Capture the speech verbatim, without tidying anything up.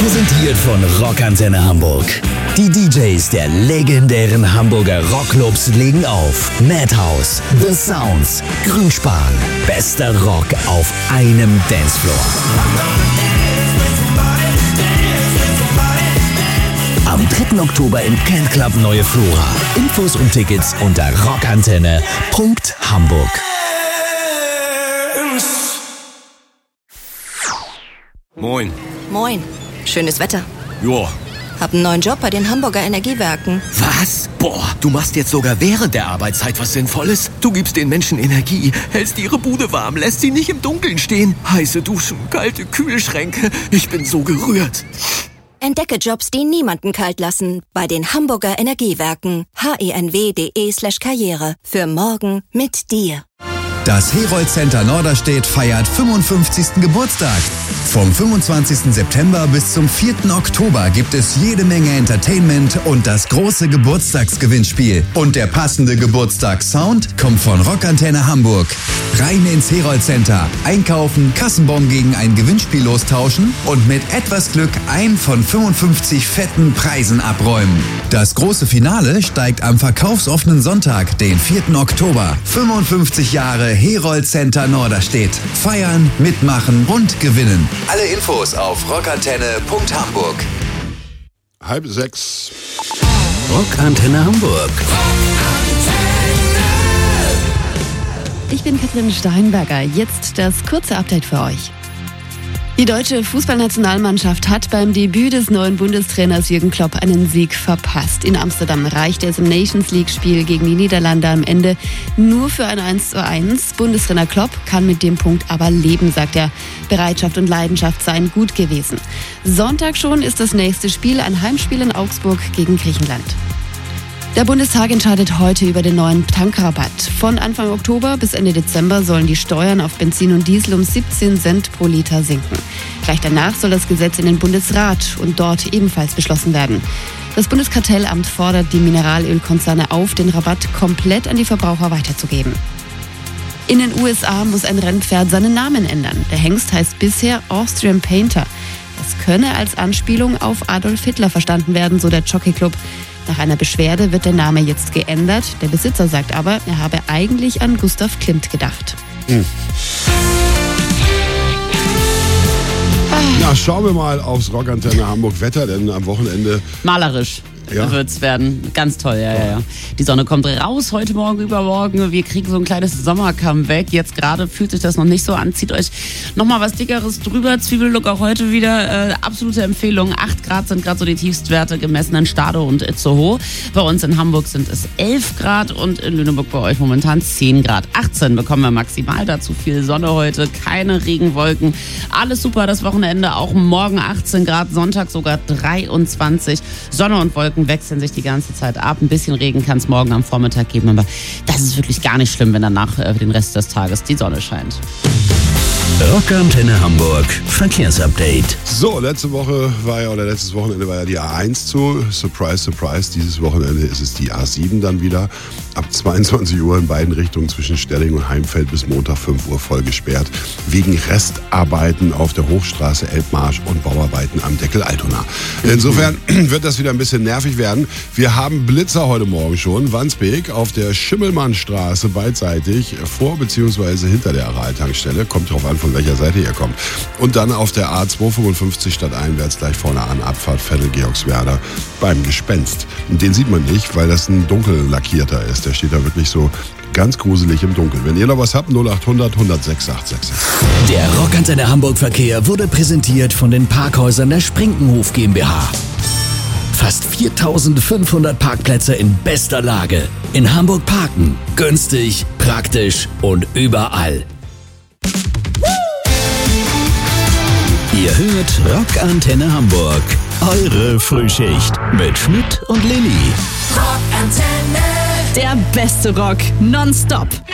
Präsentiert von Rockantenne Hamburg. Die D Js der legendären Hamburger Rockclubs legen auf. Madhouse, The Sounds, Grünspan. Bester Rock auf einem Dancefloor. Am dritten Oktober im Can Club Neue Flora. Infos und Tickets unter rockantenne punkt hamburg. Moin. Moin. Schönes Wetter. Joa. Hab einen neuen Job bei den Hamburger Energiewerken. Was? Boah, du machst jetzt sogar während der Arbeitszeit was Sinnvolles? Du gibst den Menschen Energie, hältst ihre Bude warm, lässt sie nicht im Dunkeln stehen. Heiße Duschen, kalte Kühlschränke. Ich bin so gerührt. Entdecke Jobs, die niemanden kalt lassen. Bei den Hamburger Energiewerken. henw.de slash karriere. Für morgen mit dir. Das Herold Center Norderstedt feiert fünfundfünfzigsten Geburtstag. Vom fünfundzwanzigsten September bis zum vierten Oktober gibt es jede Menge Entertainment und das große Geburtstagsgewinnspiel. Und der passende Geburtstagssound kommt von Rockantenne Hamburg. Rein ins Herold Center, einkaufen, Kassenbon gegen ein Gewinnspiel lostauschen und mit etwas Glück ein von fünfundfünfzig fetten Preisen abräumen. Das große Finale steigt am verkaufsoffenen Sonntag, den vierten Oktober. fünfundfünfzig Jahre Herold Center Norderstedt. Feiern, mitmachen und gewinnen. Alle Infos auf rockantenne punkt hamburg. Halb sechs. Rockantenne Hamburg. Ich bin Katrin Steinberger. Jetzt das kurze Update für euch. Die deutsche Fußballnationalmannschaft hat beim Debüt des neuen Bundestrainers Jürgen Klopp einen Sieg verpasst. In Amsterdam reichte es im Nations League-Spiel gegen die Niederlande am Ende nur für ein eins zu eins. Bundestrainer Klopp kann mit dem Punkt aber leben, sagt er. Bereitschaft und Leidenschaft seien gut gewesen. Sonntag schon ist das nächste Spiel, ein Heimspiel in Augsburg gegen Griechenland. Der Bundestag entscheidet heute über den neuen Tankrabatt. Von Anfang Oktober bis Ende Dezember sollen die Steuern auf Benzin und Diesel um siebzehn Cent pro Liter sinken. Gleich danach soll das Gesetz in den Bundesrat und dort ebenfalls beschlossen werden. Das Bundeskartellamt fordert die Mineralölkonzerne auf, den Rabatt komplett an die Verbraucher weiterzugeben. In den U S A muss ein Rennpferd seinen Namen ändern. Der Hengst heißt bisher Austrian Painter. Das könne als Anspielung auf Adolf Hitler verstanden werden, so der Jockey Club. Nach einer Beschwerde wird der Name jetzt geändert. Der Besitzer sagt aber, er habe eigentlich an Gustav Klimt gedacht. Hm. Na, schauen wir mal aufs Rockantenne Hamburg Wetter, denn am Wochenende... Malerisch. Ja. Wird es werden. Ganz toll, ja, ja, ja. Die Sonne kommt raus heute Morgen, übermorgen. Wir kriegen so ein kleines Sommer-Comeback. Jetzt gerade fühlt sich das noch nicht so an. Zieht euch nochmal was Dickeres drüber. Zwiebellook auch heute wieder. Äh, absolute Empfehlung. acht Grad sind gerade so die Tiefstwerte gemessen in Stade und Itzehoe. Bei uns in Hamburg sind es elf Grad und in Lüneburg bei euch momentan zehn Grad. achtzehn bekommen wir maximal. Dazu viel Sonne heute, keine Regenwolken. Alles super, das Wochenende. Auch morgen achtzehn Grad, Sonntag sogar dreiundzwanzig. Sonne und Wolken wechseln sich die ganze Zeit ab. Ein bisschen Regen kann es morgen am Vormittag geben, aber das ist wirklich gar nicht schlimm, wenn danach äh, den Rest des Tages die Sonne scheint. Rockantenne Hamburg Verkehrsupdate. So, letzte Woche war ja, oder letztes Wochenende war ja die A eins zu. Surprise, surprise. Dieses Wochenende ist es die A sieben dann wieder. Ab zweiundzwanzig Uhr in beiden Richtungen zwischen Stelling und Heimfeld bis Montag fünf Uhr voll gesperrt. Wegen Restarbeiten auf der Hochstraße Elbmarsch und Bauarbeiten am Deckel Altona. Insofern wird das wieder ein bisschen nervig werden. Wir haben Blitzer heute Morgen schon. Wandsbek auf der Schimmelmannstraße beidseitig vor bzw. hinter der Aral-Tankstelle. Kommt drauf an, von welcher Seite ihr kommt. Und dann auf der A zweihundertfünfundfünfzig stadteinwärts gleich vorne an Abfahrt Vettel-Georgswerder beim Gespenst. Und den sieht man nicht, weil das ein dunkel lackierter ist. Der steht da wirklich so ganz gruselig im Dunkeln. Wenn ihr noch was habt, null acht hundert, hundertsechs, acht sechs sechs. Der Rockantenne Hamburg Verkehr wurde präsentiert von den Parkhäusern der Sprinkenhof GmbH. Fast viertausendfünfhundert Parkplätze in bester Lage. In Hamburg parken. Günstig, praktisch und überall. Ihr hört Rockantenne Hamburg. Eure Frühschicht mit Schmidt und Lilly. Rockantenne. Der beste Rock nonstop.